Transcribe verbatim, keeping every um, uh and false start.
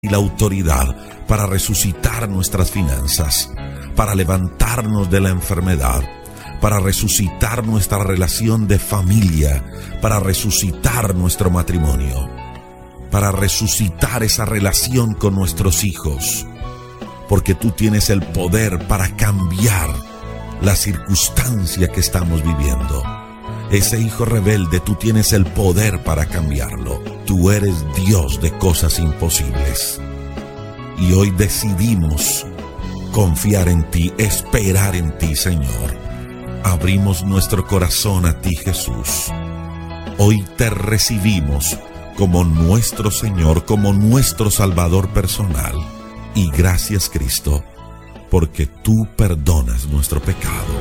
y la autoridad para resucitar nuestras finanzas, para levantarnos de la enfermedad, para resucitar nuestra relación de familia, para resucitar nuestro matrimonio, para resucitar esa relación con nuestros hijos, porque tú tienes el poder para cambiar la circunstancia que estamos viviendo. Ese hijo rebelde, tú tienes el poder para cambiarlo. Tú eres Dios de cosas imposibles. Y hoy decidimos confiar en ti, esperar en ti, Señor. Abrimos nuestro corazón a ti, Jesús. Hoy te recibimos como nuestro Señor, como nuestro Salvador personal. Y gracias, Cristo, porque tú perdonas nuestro pecado.